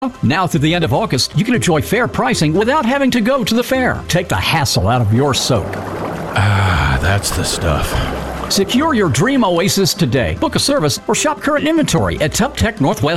Now through the end of August, you can enjoy fair pricing without having to go to the fair. Take the hassle out of your soak. Ah, that's the stuff. Secure your dream oasis today. Book a service or shop current inventory at TupTech Northwest.